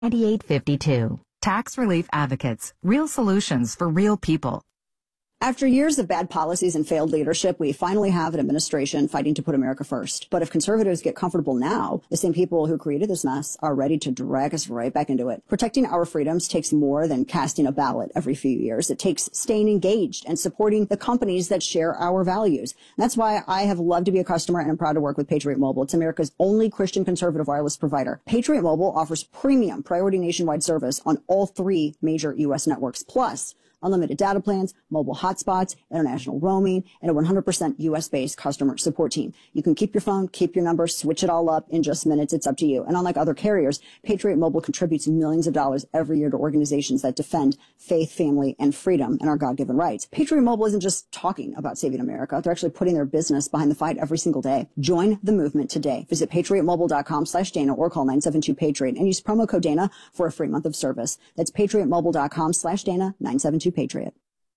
9852. Tax Relief Advocates. Real solutions for real people. After years of bad policies and failed leadership, we finally have an administration fighting to put America first. But if conservatives get comfortable now, the same people who created this mess are ready to drag us right back into it. Protecting our freedoms takes more than casting a ballot every few years. It takes staying engaged and supporting the companies that share our values. And that's why I have loved to be a customer and I'm proud to work with Patriot Mobile. It's America's only Christian conservative wireless provider. Patriot Mobile offers premium priority nationwide service on all 3 major U.S. networks, plus unlimited data plans, mobile hotspots, international roaming, and a 100% U.S.-based customer support team. You can keep your phone, keep your number, switch it all up in just minutes. It's up to you. And unlike other carriers, Patriot Mobile contributes millions of dollars every year to organizations that defend faith, family, and freedom and our God-given rights. Patriot Mobile isn't just talking about saving America. They're actually putting their business behind the fight every single day. Join the movement today. Visit patriotmobile.com/Dana or call 972-PATRIOT and use promo code Dana for a free month of service. That's patriotmobile.com/Dana, 972-PATRIOT.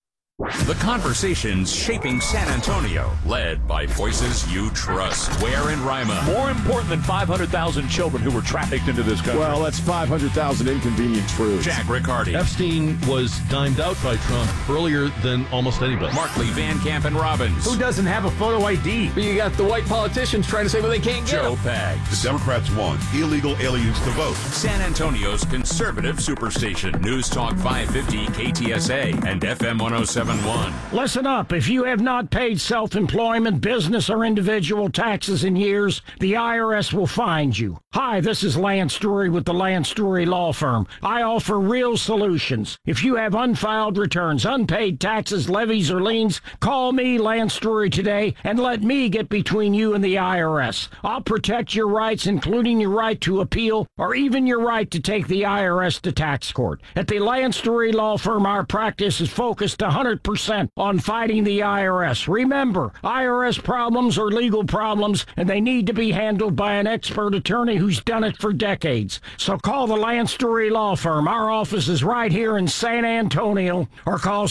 The conversations shaping San Antonio, led by voices you trust. Ware and Rima. More important than 500,000 children who were trafficked into this country. Well, that's 500,000 inconvenient truths. Jack Riccardi. Epstein was dimed out by Trump earlier than almost anybody. Markley, Van Camp, and Robbins. Who doesn't have a photo ID? But you got the white politicians trying to say, well, they can't get Joe Pags. The Democrats want illegal aliens to vote. San Antonio's conservative superstation. News Talk 550 KTSA and FM 107.1. Listen up. If you have not paid self-employment, business, or individual taxes in years, the IRS will find you. Hi, this is Lance Drury with the Lance Drury Law Firm. I offer real solutions. If you have unfiled returns, unpaid taxes, levies, or liens, call me, Lance Drury, today and let me get between you and the IRS. I'll protect your rights, including your right to appeal or even your right to take the IRS to tax court. At the Lance Drury Law Firm, our practice is focused 100% on fighting the IRS. Remember, IRS problems are legal problems, and they need to be handled by an expert attorney who's done it for decades. So call the Lance Drury Law Firm. Our office is right here in San Antonio, or call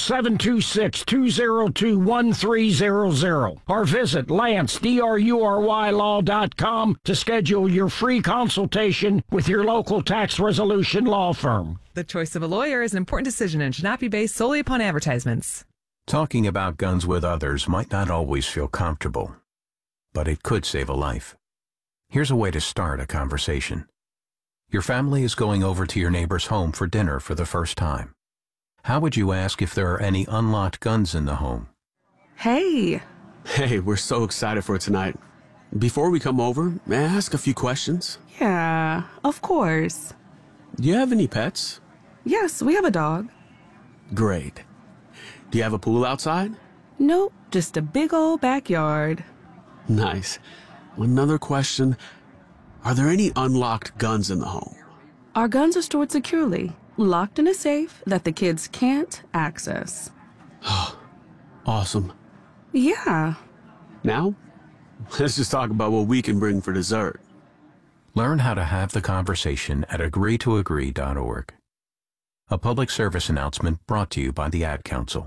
726-202-1300, or visit LanceDruryLaw.com to schedule your free consultation with your local tax resolution law firm. The choice of a lawyer is an important decision and should not be based solely upon advertisements. Talking about guns with others might not always feel comfortable, but it could save a life. Here's a way to start a conversation. Your family is going over to your neighbor's home for dinner for the first time. How would you ask if there are any unlocked guns in the home? Hey, we're so excited for tonight. Before we come over, may I ask a few questions? Yeah, of course. Do you have any pets? Yes, we have a dog. Great. Do you have a pool outside? Nope, just a big old backyard. Nice. Another question. Are there any unlocked guns in the home? Our guns are stored securely, locked in a safe that the kids can't access. Awesome. Yeah. Now, let's just talk about what we can bring for dessert. Learn how to have the conversation at agreetoagree.org. A public service announcement brought to you by the Ad Council.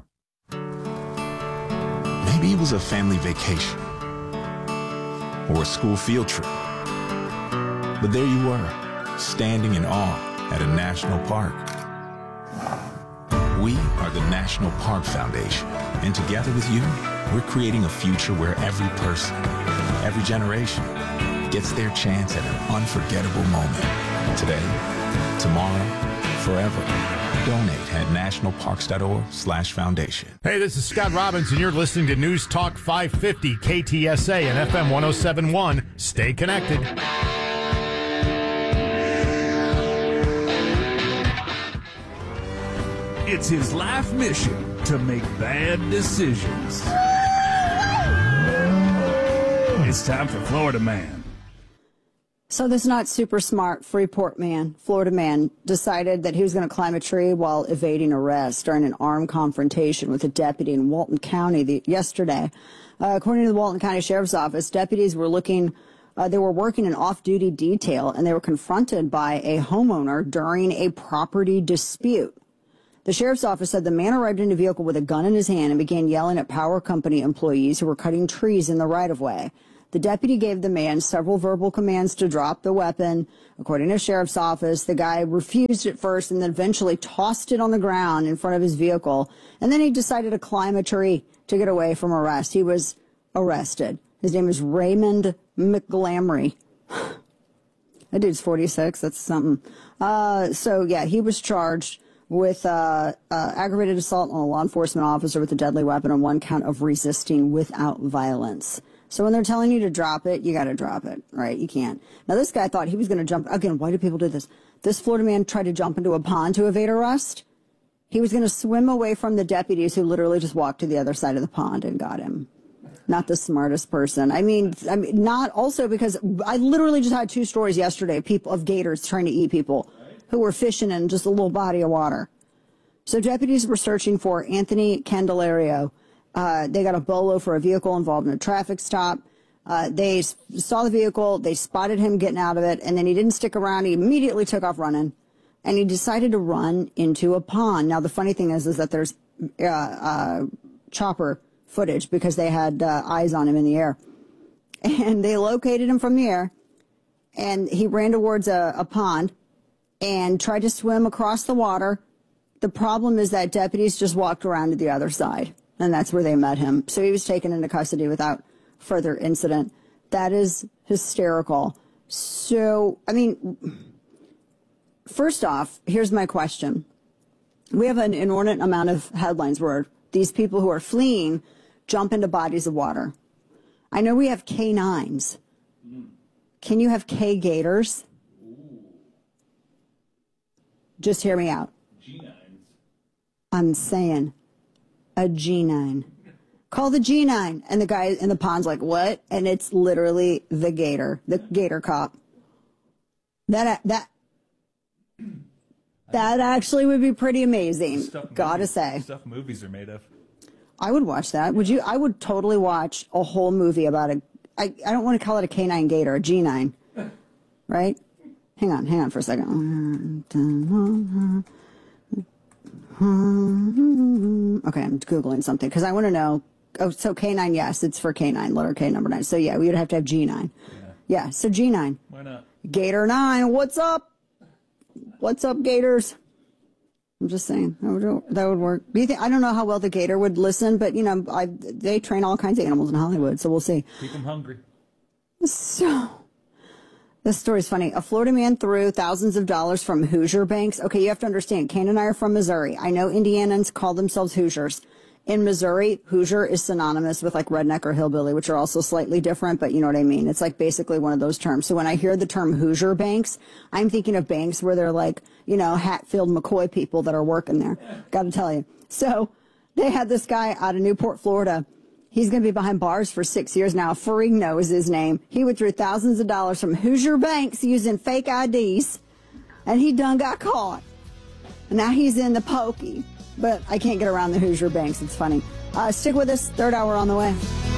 Maybe it was a family vacation or a school field trip. But there you were, standing in awe at a national park. We are the National Park Foundation, and together with you, we're creating a future where every person, every generation, gets their chance at an unforgettable moment. Today, tomorrow, forever. Donate at nationalparks.org/foundation. Hey, this is Scott Robbins, and you're listening to News Talk 550 KTSA and FM 107.1. Stay connected. It's his life mission to make bad decisions. It's time for Florida Man. So this not super smart Freeport man, Florida man, decided that he was going to climb a tree while evading arrest during an armed confrontation with a deputy in Walton County yesterday. According to the Walton County Sheriff's Office, deputies were working an off-duty detail, and they were confronted by a homeowner during a property dispute. The sheriff's office said the man arrived in a vehicle with a gun in his hand and began yelling at power company employees who were cutting trees in the right-of-way. The deputy gave the man several verbal commands to drop the weapon. According to the sheriff's office, the guy refused at first and then eventually tossed it on the ground in front of his vehicle. And then he decided to climb a tree to get away from arrest. He was arrested. His name is Raymond McGlamry. That dude's 46. That's something. So, yeah, he was charged with aggravated assault on a law enforcement officer with a deadly weapon and 1 count of resisting without violence. So when they're telling you to drop it, you got to drop it, right? You can't. Now, this guy thought he was going to jump. Again, why do people do this? This Florida man tried to jump into a pond to evade arrest. He was going to swim away from the deputies who literally just walked to the other side of the pond and got him. Not the smartest person. I mean, not also because I literally just had 2 stories yesterday of gators trying to eat people who were fishing in just a little body of water. So deputies were searching for Anthony Candelario. They got a bolo for a vehicle involved in a traffic stop. They saw the vehicle. They spotted him getting out of it. And then he didn't stick around. He immediately took off running. And he decided to run into a pond. Now, the funny thing is that there's chopper footage because they had eyes on him in the air. And they located him from the air. And he ran towards a pond and tried to swim across the water. The problem is that deputies just walked around to the other side. And that's where they met him. So he was taken into custody without further incident. That is hysterical. So, I mean, first off, here's my question. We have an inordinate amount of headlines where these people who are fleeing jump into bodies of water. I know we have K9s. Can you have K gators? Just hear me out. G9s. I'm saying a G9. Call the G9. And the guy in the pond's like, what? And it's literally the gator cop. That actually would be pretty amazing. Gotta say. Stuff movies are made of. I would watch that. Would you? I would totally watch a whole movie about I don't want to call it a K9 gator, a G9. Right? Hang on for a second. Okay, I'm Googling something because I want to know. Oh, so K9, yes, it's for K9, letter K, number 9. So, yeah, we would have to have G9. Yeah, so G9. Why not? Gator 9, what's up? What's up, Gators? I'm just saying, that would work. Do you think, I don't know how well the gator would listen, but, you know, they train all kinds of animals in Hollywood, so we'll see. Keep them hungry. So, this story's funny. A Florida man threw thousands of dollars from Hoosier banks. Okay, you have to understand, Kane and I are from Missouri. I know Indianans call themselves Hoosiers. In Missouri, Hoosier is synonymous with like redneck or hillbilly, which are also slightly different, but you know what I mean. It's like basically one of those terms. So when I hear the term Hoosier banks, I'm thinking of banks where they're like, you know, Hatfield McCoy people that are working there. Got to tell you. So they had this guy out of Newport, Florida. He's going to be behind bars for 6 years now. Ferrigno is his name. He withdrew thousands of dollars from Hoosier banks using fake IDs, and he done got caught. And now he's in the pokey. But I can't get around the Hoosier banks. It's funny. Stick with us. Third hour on the way.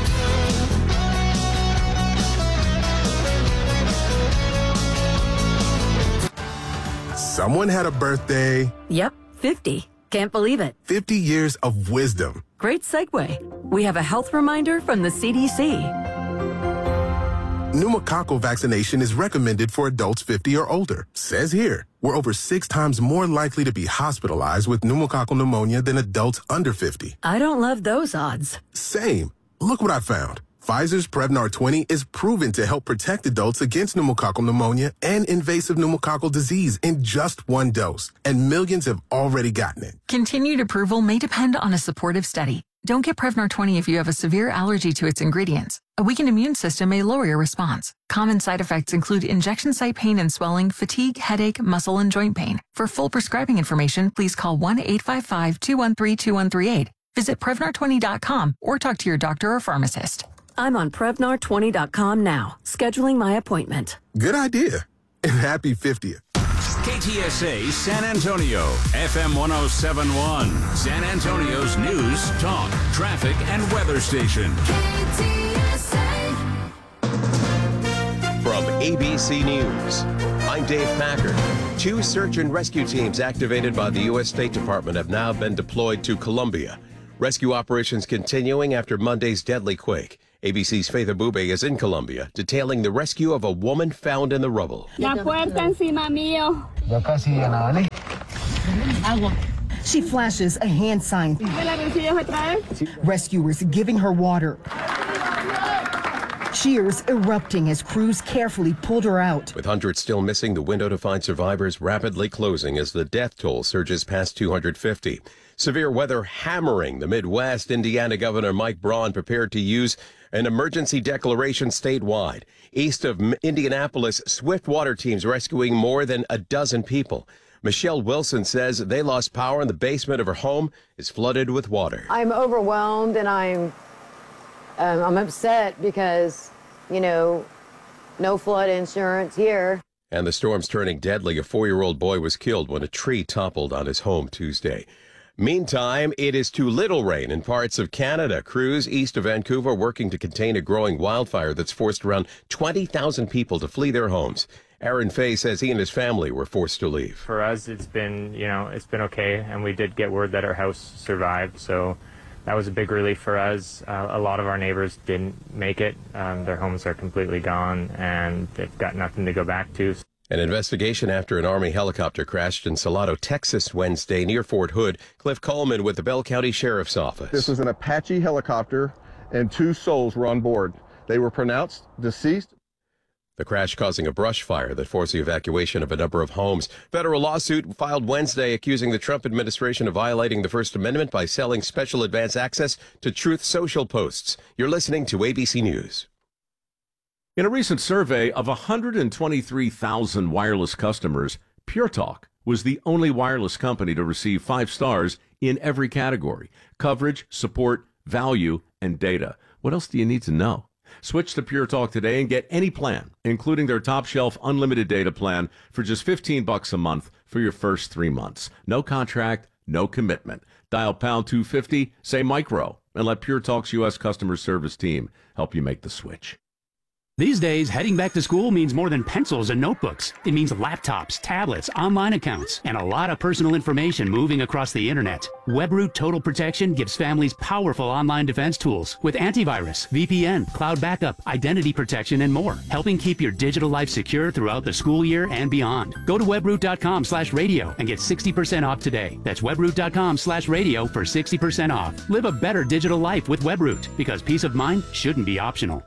Someone had a birthday. Yep, 50. Can't believe it. 50 years of wisdom. Great segue. We have a health reminder from the CDC. Pneumococcal vaccination is recommended for adults 50 or older. Says here, we're over 6 times more likely to be hospitalized with pneumococcal pneumonia than adults under 50. I don't love those odds. Same. Look what I found. Pfizer's Prevnar 20 is proven to help protect adults against pneumococcal pneumonia and invasive pneumococcal disease in just 1 dose. And millions have already gotten it. Continued approval may depend on a supportive study. Don't get Prevnar 20 if you have a severe allergy to its ingredients. A weakened immune system may lower your response. Common side effects include injection site pain and swelling, fatigue, headache, muscle, and joint pain. For full prescribing information, please call 1-855-213-2138. Visit Prevnar20.com or talk to your doctor or pharmacist. I'm on Prevnar20.com now, scheduling my appointment. Good idea. And happy 50th. KTSA San Antonio, FM 1071, San Antonio's news, talk, traffic, and weather station. KTSA. From ABC News, I'm Dave Packard. 2 search and rescue teams activated by the U.S. State Department have now been deployed to Colombia. Rescue operations continuing after Monday's deadly quake. ABC's Faith Abube is in Colombia, detailing the rescue of a woman found in the rubble. La puerta encima mío. She flashes a hand sign. Rescuers giving her water. Cheers erupting as crews carefully pulled her out. With hundreds still missing, the window to find survivors rapidly closing as the death toll surges past 250. Severe weather hammering the Midwest. Indiana Governor Mike Braun prepared to use an emergency declaration statewide. East of Indianapolis, swift water teams rescuing more than a dozen people. Michelle Wilson says they lost power and the basement of her home is flooded with water. I'm overwhelmed and I'm upset because, no flood insurance here. And the storm's turning deadly. A 4-year-old boy was killed when a tree toppled on his home Tuesday. Meantime, it is too little rain in parts of Canada. Crews east of Vancouver working to contain a growing wildfire that's forced around 20,000 people to flee their homes. Aaron Fay says he and his family were forced to leave. For us, it's been okay, and we did get word that our house survived, so that was a big relief for us. A lot of our neighbors didn't make it. Their homes are completely gone, and they've got nothing to go back to. An investigation after an Army helicopter crashed in Salado, Texas, Wednesday near Fort Hood. Cliff Coleman with the Bell County Sheriff's Office. This was an Apache helicopter, and 2 souls were on board. They were pronounced deceased. The crash causing a brush fire that forced the evacuation of a number of homes. Federal lawsuit filed Wednesday accusing the Trump administration of violating the First Amendment by selling special advance access to Truth Social posts. You're listening to ABC News. In a recent survey of 123,000 wireless customers, Pure Talk was the only wireless company to receive 5 stars in every category: coverage, support, value, and data. What else do you need to know? Switch to Pure Talk today and get any plan, including their top-shelf unlimited data plan, for just $15 a month for your first 3 months. No contract, no commitment. Dial pound 250, say micro, and let Pure Talk's U.S. customer service team help you make the switch. These days, heading back to school means more than pencils and notebooks. It means laptops, tablets, online accounts, and a lot of personal information moving across the internet. WebRoot Total Protection gives families powerful online defense tools with antivirus, VPN, cloud backup, identity protection, and more, helping keep your digital life secure throughout the school year and beyond. Go to webroot.com/radio and get 60% off today. That's webroot.com/radio for 60% off. Live a better digital life with WebRoot, because peace of mind shouldn't be optional.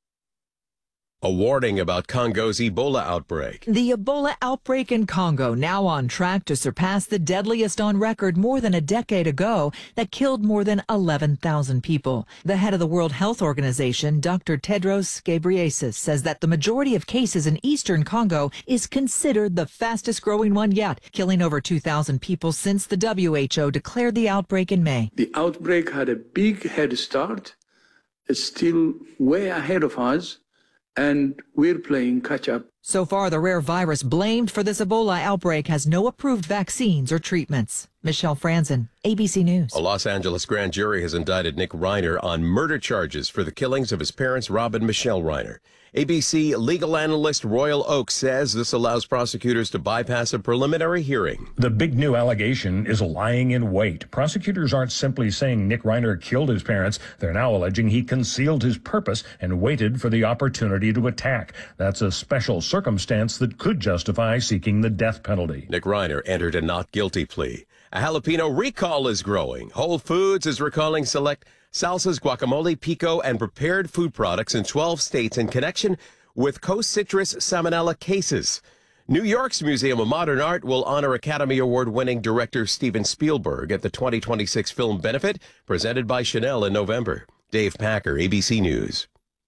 A warning about Congo's Ebola outbreak. The Ebola outbreak in Congo now on track to surpass the deadliest on record more than a decade ago that killed more than 11,000 people. The head of the World Health Organization, Dr. Tedros Ghebreyesus, says that the majority of cases in eastern Congo is considered the fastest growing one yet, killing over 2,000 people since the WHO declared the outbreak in May. The outbreak had a big head start. It's still way ahead of us, and we're playing catch-up. So far, the rare virus blamed for this Ebola outbreak has no approved vaccines or treatments. Michelle Franzen, ABC News. A Los Angeles grand jury has indicted Nick Reiner on murder charges for the killings of his parents, Rob and Michelle Reiner. ABC legal analyst Royal Oak says this allows prosecutors to bypass a preliminary hearing. The big new allegation is lying in wait. Prosecutors aren't simply saying Nick Reiner killed his parents. They're now alleging he concealed his purpose and waited for the opportunity to attack. That's a special circumstance that could justify seeking the death penalty. Nick Reiner entered a not guilty plea. A jalapeno recall is growing. Whole Foods is recalling select salsas, guacamole, pico, and prepared food products in 12 states in connection with co-citrus salmonella cases. New York's Museum of Modern Art will honor Academy Award-winning director Steven Spielberg at the 2026 film benefit presented by Chanel in November. Dave Packer, ABC News.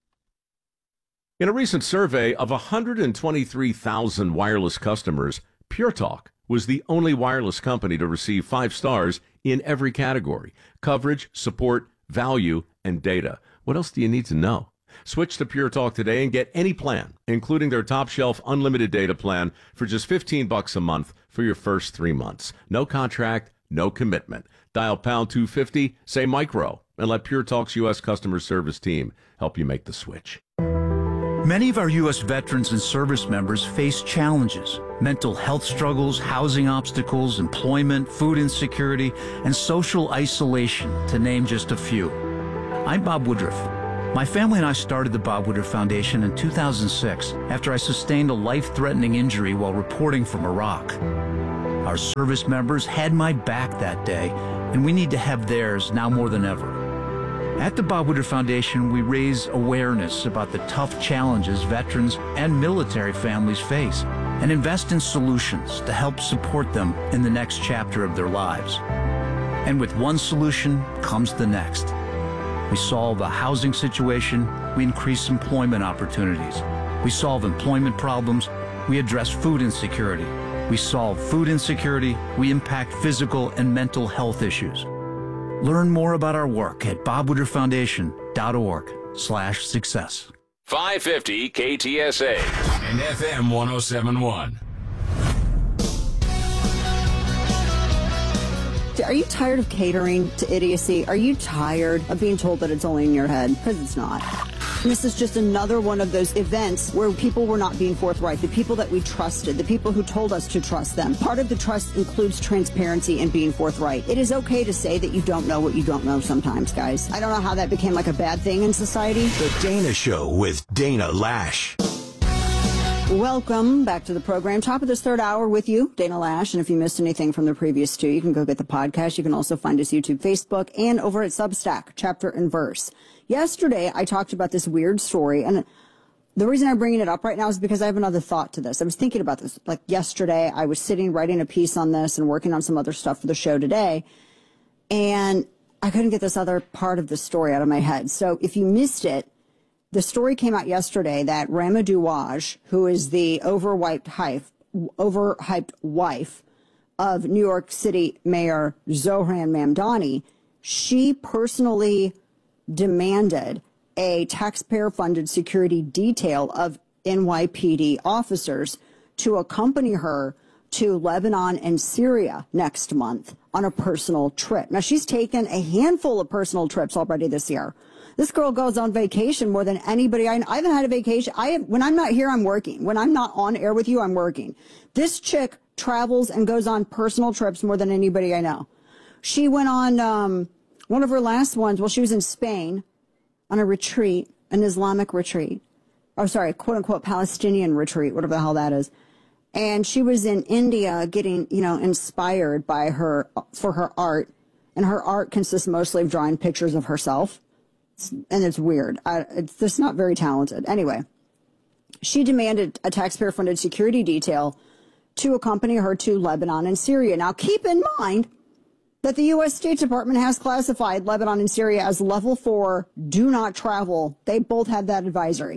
In a recent survey of 123,000 wireless customers, Pure Talk was the only wireless company to receive 5 stars in every category: coverage, support, value, and data. What else do you need to know? Switch to Pure Talk today and get any plan, including their top-shelf unlimited data plan, for just $15 a month for your first 3 months. No contract, no commitment. Dial pound 250, say micro, and let Pure Talk's U.S. customer service team help you make the switch. Many of our U.S. veterans and service members face challenges: mental health struggles, housing obstacles, employment, food insecurity, and social isolation, to name just a few. I'm Bob Woodruff. My family and I started the Bob Woodward Foundation in 2006 after I sustained a life-threatening injury while reporting from Iraq. Our service members had my back that day, and we need to have theirs now more than ever. At the Bob Woodward Foundation, we raise awareness about the tough challenges veterans and military families face and invest in solutions to help support them in the next chapter of their lives. And with one solution comes the next. We solve a housing situation, we increase employment opportunities. We solve employment problems, we address food insecurity. We solve food insecurity, we impact physical and mental health issues. Learn more about our work at bobwoodwardfoundation.org/success. 550 KTSA and FM 1071. Are you tired of catering to idiocy? Are you tired of being told that it's only in your head? Because it's not. And this is just another one of those events where people were not being forthright. The people that we trusted, the people who told us to trust them. Part of the trust includes transparency and being forthright. It is okay to say that you don't know what you don't know sometimes, guys. I don't know how that became like a bad thing in society. The Dana Show with Dana Lash. Welcome back to the program. Top of this third hour with you, Dana Lash. And if you missed anything from the previous two, you can go get the podcast. You can also find us YouTube, Facebook, and over at Substack, Chapter and Verse. Yesterday, I talked about this weird story, and the reason I'm bringing it up right now is because I have another thought to this. I was thinking about this. Like yesterday, I was sitting writing a piece on this and working on some other stuff for the show today, and I couldn't get this other part of the story out of my head. So if you missed it, the story came out yesterday that Rama Douaj, who is the overhyped wife of New York City Mayor Zohran Mamdani, she personally demanded a taxpayer-funded security detail of NYPD officers to accompany her to Lebanon and Syria next month on a personal trip. Now, she's taken a handful of personal trips already this year. This girl goes on vacation more than anybody I know. I haven't had a vacation. When I'm not here, I'm working. When I'm not on air with you, I'm working. This chick travels and goes on personal trips more than anybody I know. She went on one of her last ones, well, she was in Spain on a retreat, an Islamic retreat. Oh, sorry, quote unquote Palestinian retreat, whatever the hell that is. And she was in India getting, inspired by her, for her art. And her art consists mostly of drawing pictures of herself. And it's weird. It's just not very talented. Anyway, she demanded a taxpayer-funded security detail to accompany her to Lebanon and Syria. Now, keep in mind that the U.S. State Department has classified Lebanon and Syria as level 4, do not travel. They both had that advisory.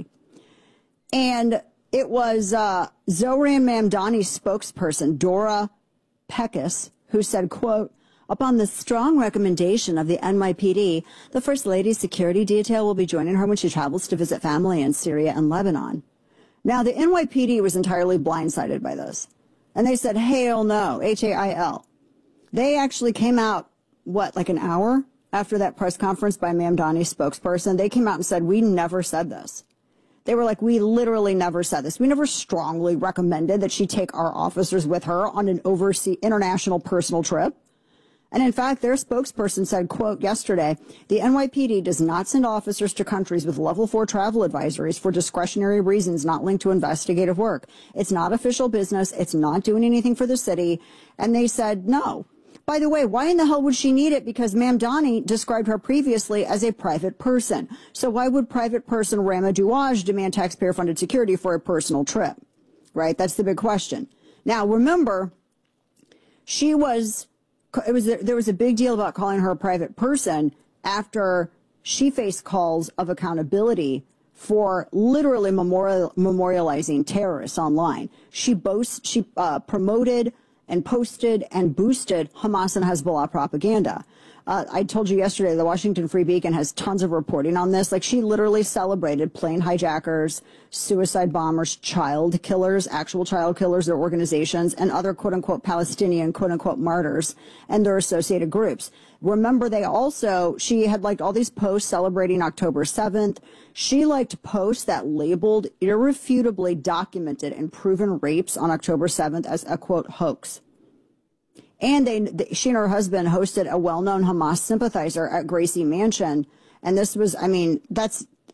And it was Zohran Mamdani's spokesperson, Dora Pekis, who said, quote, upon the strong recommendation of the NYPD, the First Lady's security detail will be joining her when she travels to visit family in Syria and Lebanon. Now, the NYPD was entirely blindsided by this. And they said, hail no, H-A-I-L. They actually came out, like an hour after that press conference by Mamdani's spokesperson? They came out and said, we never said this. They were like, we literally never said this. We never strongly recommended that she take our officers with her on an international personal trip. And in fact, their spokesperson said, quote, yesterday, the NYPD does not send officers to countries with level 4 travel advisories for discretionary reasons not linked to investigative work. It's not official business. It's not doing anything for the city. And they said, no. By the way, why in the hell would she need it? Because Mamdani described her previously as a private person. So why would private person Rama Douaj demand taxpayer-funded security for a personal trip? Right? That's the big question. Now, remember, there was a big deal about calling her a private person after she faced calls of accountability for literally memorializing terrorists online. She promoted and posted and boosted Hamas and Hezbollah propaganda. I told you yesterday, the Washington Free Beacon has tons of reporting on this. Like, she literally celebrated plane hijackers, suicide bombers, child killers, actual child killers, their organizations, and other quote-unquote Palestinian quote-unquote martyrs and their associated groups. Remember, she had liked all these posts celebrating October 7th. She liked posts that labeled irrefutably documented and proven rapes on October 7th as a quote hoax. And she and her husband hosted a well-known Hamas sympathizer at Gracie Mansion. And this was, that's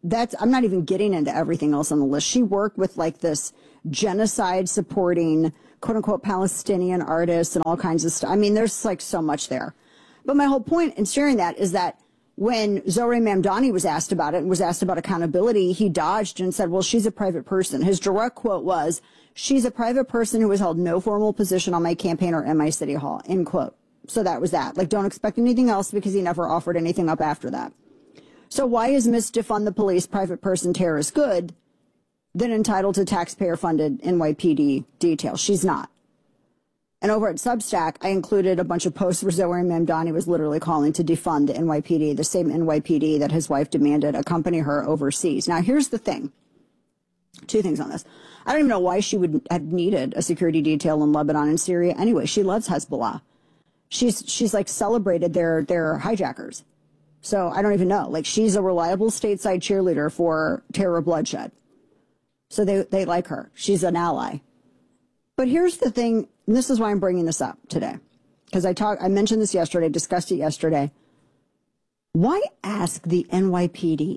I'm not even getting into everything else on the list. She worked with like this genocide supporting quote unquote Palestinian artists and all kinds of stuff. I mean, there's like so much there. But my whole point in sharing that is that when Zohreh Mamdani was asked about it and was asked about accountability, he dodged and said, well, she's a private person. His direct quote was, she's a private person who has held no formal position on my campaign or in my city hall, end quote. So that was that. Like, don't expect anything else because he never offered anything up after that. So why is Miss Defund the Police private person terrorist good then entitled to taxpayer-funded NYPD details? She's not. And over at Substack, I included a bunch of posts where Zohreh Mamdani was literally calling to defund the NYPD, the same NYPD that his wife demanded accompany her overseas. Now, here's the thing. Two things on this. I don't even know why she would have needed a security detail in Lebanon and Syria. Anyway, she loves Hezbollah. She's like celebrated their hijackers. So I don't even know. Like, she's a reliable stateside cheerleader for terror bloodshed. So they like her. She's an ally. But here's the thing, and this is why I'm bringing this up today, because I mentioned this yesterday, discussed it yesterday. Why ask the NYPD?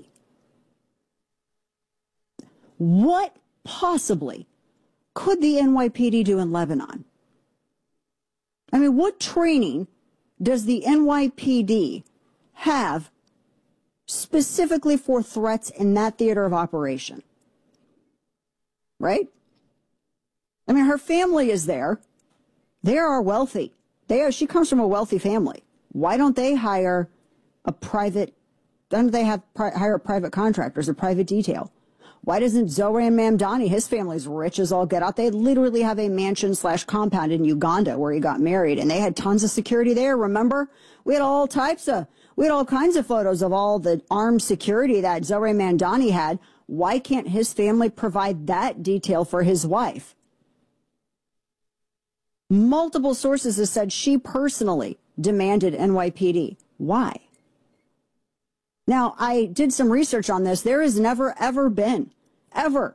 What possibly could the NYPD do in Lebanon? I mean, what training does the NYPD have specifically for threats in that theater of operation? Right? I mean, her family is there. They are wealthy. She comes from a wealthy family. Why don't they hire a private, hire private contractors, a private detail? Why doesn't Zohreh Mamdani, his family's rich as all get out. They literally have a mansion/compound in Uganda where he got married, and they had tons of security there. Remember? We had all kinds of photos of all the armed security that Zohreh Mamdani had. Why can't his family provide that detail for his wife? Multiple sources have said she personally demanded NYPD. Why? Now, I did some research on this. There has never, ever been, ever,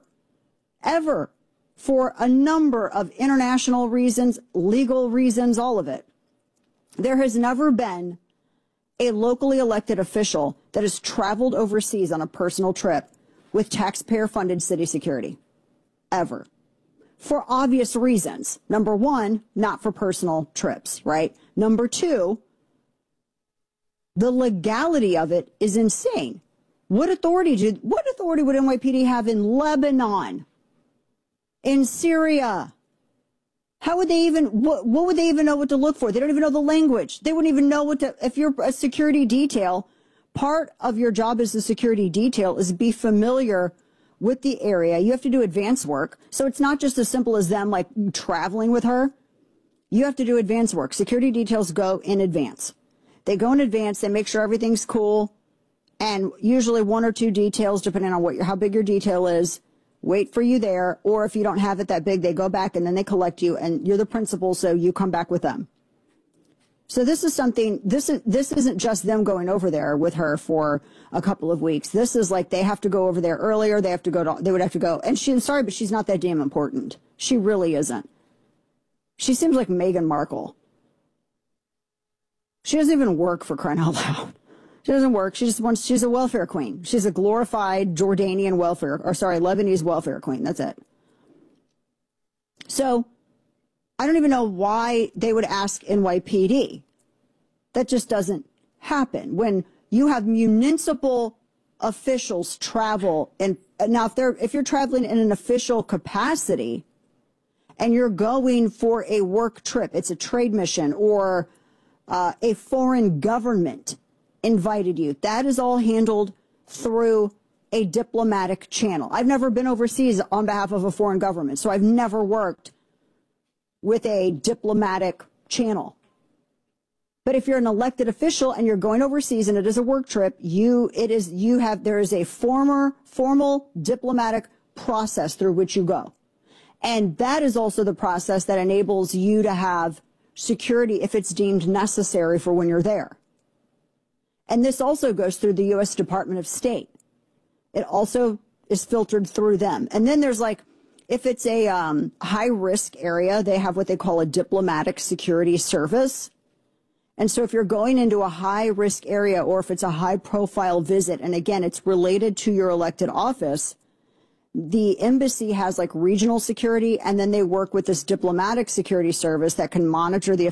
for a number of international reasons, legal reasons, all of it, there has never been a locally elected official that has traveled overseas on a personal trip with taxpayer-funded city security. Ever. For obvious reasons. Number one, not for personal trips, right? Number two, the legality of it is insane. What authority would NYPD have in Lebanon? In Syria? How would they even, what would they even know what to look for? They don't even know the language. They wouldn't even know if you're a security detail, part of your job as a security detail is be familiar with the area. You have to do advanced work. So it's not just as simple as them like traveling with her. You have to do advanced work. Security details go in advance. They go in advance. They make sure everything's cool. And usually one or two details, depending on how big your detail is, wait for you there. Or if you don't have it that big, they go back and then they collect you and you're the principal. So you come back with them. So this is something, this isn't just them going over there with her for a couple of weeks. This is like they have to go over there earlier. They would have to go. And sorry, but she's not that damn important. She really isn't. She seems like Meghan Markle. She doesn't even work, for crying out loud. She doesn't work. She's a welfare queen. She's a glorified Lebanese welfare queen. That's it. So I don't even know why they would ask NYPD. That just doesn't happen. When you have municipal officials travel, and now if you're traveling in an official capacity and you're going for a work trip, it's a trade mission or a foreign government invited you, that is all handled through a diplomatic channel. I've never been overseas on behalf of a foreign government, so I've never worked with a diplomatic channel. But if you're an elected official and you're going overseas and it is a work trip, there is a formal diplomatic process through which you go. And that is also the process that enables you to have security if it's deemed necessary for when you're there. And this also goes through the U.S. Department of State. It also is filtered through them. And then there's if it's a high-risk area, they have what they call a diplomatic security service. And so if you're going into a high risk area or if it's a high profile visit, and again, it's related to your elected office, the embassy has like regional security, and then they work with this diplomatic security service that can monitor the